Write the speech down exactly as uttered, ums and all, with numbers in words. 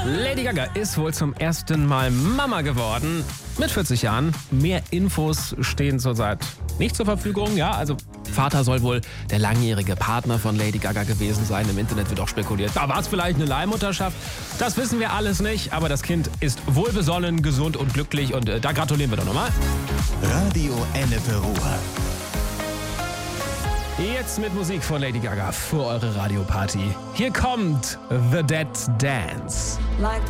Lady Gaga ist wohl zum ersten Mal Mama geworden. Mit vierzig Jahren. Mehr Infos stehen zurzeit nicht zur Verfügung. Ja, also Vater soll wohl der langjährige Partner von Lady Gaga gewesen sein. Im Internet wird auch spekuliert, da war es vielleicht eine Leihmutterschaft. Das wissen wir alles nicht, aber das Kind ist wohlbesonnen, gesund und glücklich und äh, da gratulieren wir doch nochmal. Radio Ennepe Ruhr. Jetzt mit Musik von Lady Gaga für eure Radioparty. Hier kommt The Dead Dance.